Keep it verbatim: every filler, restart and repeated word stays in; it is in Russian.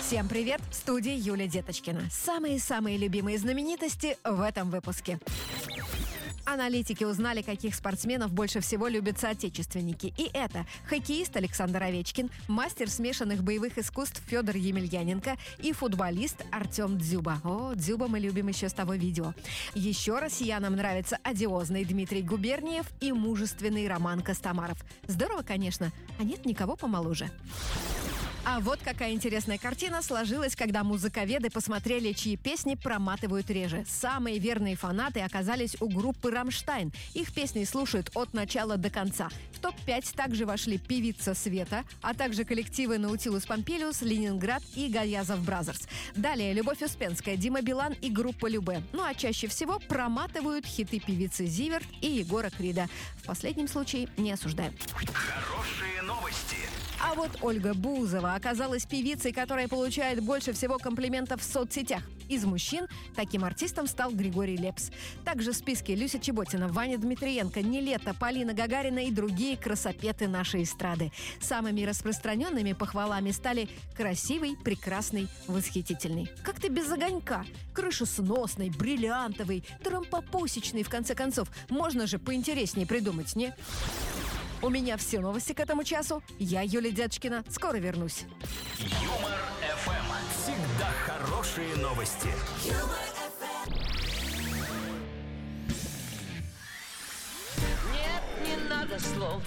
Всем привет! В студии Юлия Деточкина. Самые-самые любимые знаменитости в этом выпуске. Аналитики узнали, каких спортсменов больше всего любят соотечественники. И это хоккеист Александр Овечкин, мастер смешанных боевых искусств Федор Емельяненко и футболист Артем Дзюба. О, Дзюба мы любим еще с того видео. Еще россиянам нравится одиозный Дмитрий Губерниев и мужественный Роман Костомаров. Здорово, конечно, а нет никого помоложе. А вот какая интересная картина сложилась, когда музыковеды посмотрели, чьи песни проматывают реже. Самые верные фанаты оказались у группы «Рамштайн». Их песни слушают от начала до конца. В топ пять также вошли певица Света, а также коллективы «Наутилус Помпилиус», «Ленинград» и «Гаязов Бразерс». Далее Любовь Успенская, Дима Билан и группа «Любэ». Ну а чаще всего проматывают хиты певицы Зиверт и Егора Крида. В последнем случае не осуждаем. Хорошие новости. А вот Ольга Бузова оказалась певицей, которая получает больше всего комплиментов в соцсетях. Из мужчин таким артистом стал Григорий Лепс. Также в списке Люся Чеботина, Ваня Дмитриенко, Нилетто, Полина Гагарина и другие красопеты нашей эстрады. Самыми распространенными похвалами стали «красивый», «прекрасный», «восхитительный». Как ты без огонька? Крышесносный, бриллиантовый, тромпопусечный, в конце концов. Можно же поинтереснее придумать, не? У меня все новости к этому часу. Я Юлия Деточкина. Скоро вернусь. Юмор эф эм. Всегда хорошие новости. Юмор эф эм. Нет, не надо слов,